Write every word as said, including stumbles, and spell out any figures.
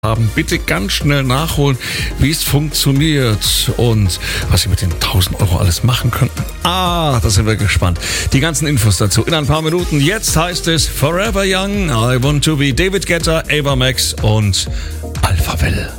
haben, bitte ganz schnell nachholen, wie es funktioniert und was Sie mit den tausend Euro alles machen könnten. Ah, da sind wir gespannt. Die ganzen Infos dazu in ein paar Minuten. Jetzt heißt es Forever Young, I Want to Be, David Guetta, Ava Max und Alphaville.